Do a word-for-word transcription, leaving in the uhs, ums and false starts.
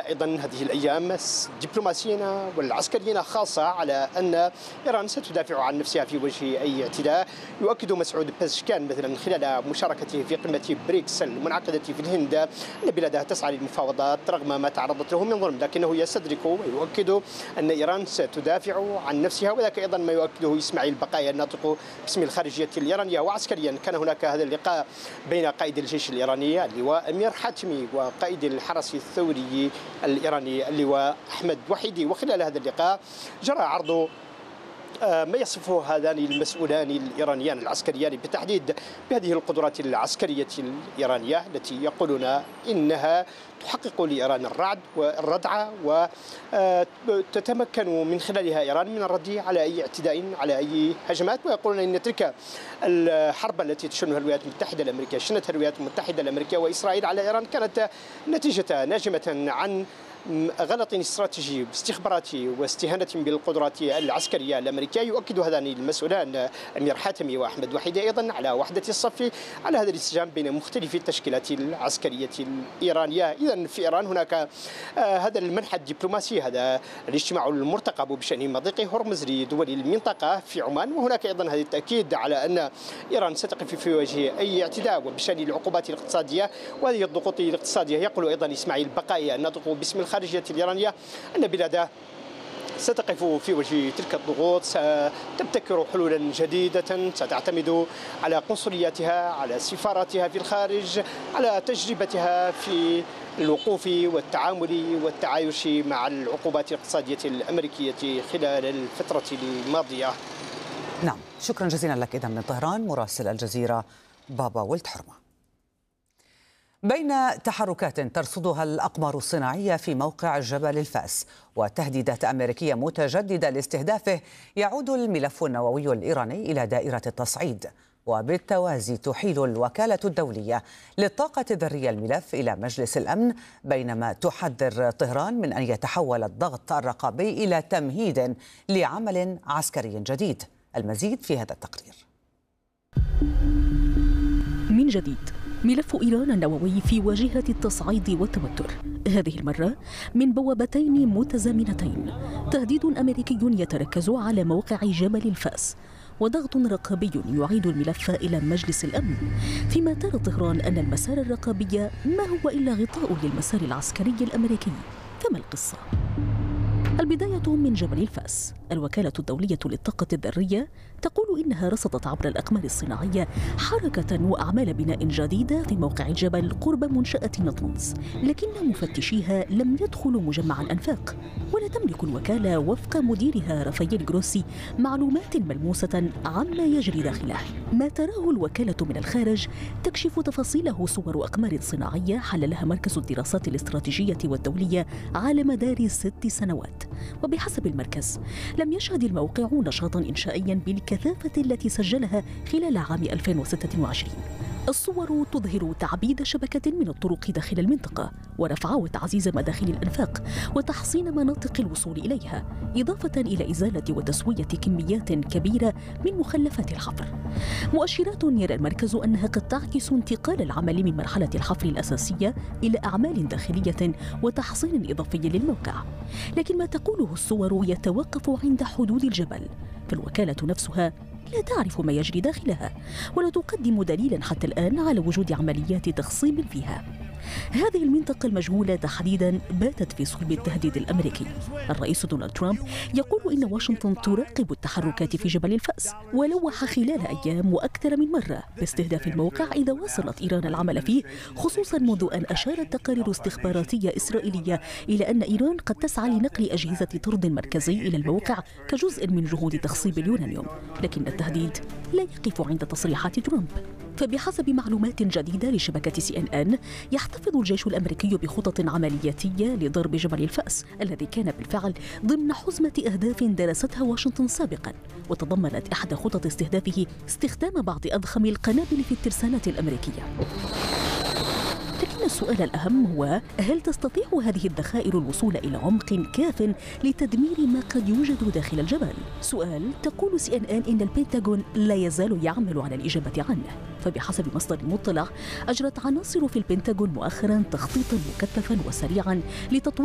أيضا هذه الأيام دبلوماسيين والعسكريين خاصة على أن إيران ستدافع عن نفسها في وجه أي اعتداء. يؤكد مسعود بزشكان مثلا خلال مشاركته في قمة بريكس المنعقدة في الهند أن بلادها تسعى للمفاوضات رغم ما تعرضت له من ظلم، لكنه يستدرك ويؤكد أن إيران ستدافع عن نفسها، وذاك أيضا ما يؤكده إسماعيل بقايا الناطق باسم الخارجية الإيرانية. وعسكريا كان هناك هذا اللقاء بين قائد الجيش الإيراني اللواء أمير حاتمي وقائد الحرس الثوري الإيراني اللواء أحمد وحيدي، وخلال هذا اللقاء جرى عرض ما يصفه هذان المسؤولان الإيرانيان العسكريان بالتحديد بهذه القدرات العسكرية الإيرانية التي يقولون إنها تحقق لإيران الرعد والردع وتتمكن من خلالها إيران من الرد على أي اعتداء على أي هجمات. ويقولون إن تلك الحرب التي تشنها الولايات المتحدة الأمريكية شنتها الولايات المتحدة الأمريكية وإسرائيل على إيران كانت نتيجة ناجمة عن غلط استراتيجي باستخباراتي واستهانة بالقدرات العسكرية الأمريكية. يؤكد هذان المسؤولان أمير حاتمي وأحمد وحيدي أيضا على وحدة الصف على هذا الانسجام بين مختلف التشكيلات العسكرية الإيرانية. إذن في إيران هناك آه هذا المنحى الدبلوماسي، هذا الاجتماع المرتقب بشأن مضيق هرمز لدول المنطقة في عمان، وهناك أيضا هذا التأكيد على أن إيران ستقف في وجه أي اعتداء وبشأن العقوبات الاقتصادية وهذه الضغوط الاقتصادية. يقول أيضا إسماعيل بقايا الناطق باسم الخارجية الإيرانية أن بلاده ستقف في وجه تلك الضغوط، ستبتكر حلولا جديدة ستعتمد على قنصلياتها، على سفاراتها في الخارج، على تجربتها في الوقوف والتعامل والتعايش مع العقوبات الاقتصادية الأمريكية خلال الفترة الماضية. نعم، شكرا جزيلا لك إذا من طهران مراسل الجزيرة بابا ولد حرمة. بين تحركات ترصدها الأقمار الصناعية في موقع جبل الفاس وتهديدات أمريكية متجددة لاستهدافه، يعود الملف النووي الإيراني إلى دائرة التصعيد، وبالتوازي تحيل الوكالة الدولية للطاقة الذرية الملف إلى مجلس الأمن، بينما تحذر طهران من أن يتحول الضغط الرقابي إلى تمهيد لعمل عسكري جديد. المزيد في هذا التقرير. من جديد ملف إيران النووي في واجهة التصعيد والتوتر، هذه المرة من بوابتين متزامنتين: تهديد أمريكي يتركز على موقع جبل الفاس، وضغط رقابي يعيد الملف إلى مجلس الأمن، فيما ترى طهران أن المسار الرقابي ما هو إلا غطاء للمسار العسكري الأمريكي. فما القصة؟ البداية من جبل الفاس. الوكالة الدولية للطاقة الذرية تقول إنها رصدت عبر الأقمار الصناعية حركة وأعمال بناء جديدة في موقع الجبل قرب منشأة نطنز، لكن مفتشيها لم يدخلوا مجمع الأنفاق، ولا تملك الوكالة وفق مديرها رافائيل جروسي معلومات ملموسة عما يجري داخله. ما تراه الوكالة من الخارج تكشف تفاصيله صور أقمار صناعية حللها مركز الدراسات الاستراتيجية والدولية على مدار ست سنوات، وبحسب المركز لم يشهد الموقع نشاطا إنشائيا بالكثافة التي سجلها خلال عام ألفين وستة وعشرين. الصور تظهر تعبيد شبكة من الطرق داخل المنطقة، ورفع وتعزيز مداخل الأنفاق، وتحصين مناطق الوصول إليها، إضافة إلى إزالة وتسوية كميات كبيرة من مخلفات الحفر. مؤشرات يرى المركز أنها قد تعكس انتقال العمل من مرحلة الحفر الأساسية إلى أعمال داخلية وتحصين إضافي للموقع، لكن ما تقوله الصور يتوقف عند حدود الجبل، فالوكالة نفسها لا تعرف ما يجري داخلها، ولا تقدم دليلا حتى الآن على وجود عمليات تخصيب فيها. هذه المنطقة المجهولة تحديدا باتت في صلب التهديد الأمريكي. الرئيس دونالد ترامب يقول إن واشنطن تراقب التحركات في جبل الفاس، ولوح خلال أيام وأكثر من مرة باستهداف الموقع إذا واصلت إيران العمل فيه، خصوصا منذ أن أشارت تقارير استخباراتية إسرائيلية إلى أن إيران قد تسعى لنقل أجهزة طرد مركزي إلى الموقع كجزء من جهود تخصيب اليورانيوم، لكن التهديد لا يقف عند تصريحات ترامب. فبحسب معلومات جديدة لشبكة سي إن إن، يحتفظ الجيش الأمريكي بخطط عملياتية لضرب جبل الفاس الذي كان بالفعل ضمن حزمة أهداف درستها واشنطن سابقا، وتضمنت إحدى خطط استهدافه استخدام بعض أضخم القنابل في الترسانات الأمريكية. لكن السؤال الأهم هو: هل تستطيع هذه الذخائر الوصول إلى عمق كاف لتدمير ما قد يوجد داخل الجبل؟ سؤال تقول سي إن إن إن البنتاغون لا يزال يعمل على الإجابة عنه، فبحسب مصدر مطلع أجرت عناصر في البنتاغون مؤخرا تخطيطا مكثفا وسريعا لتطوير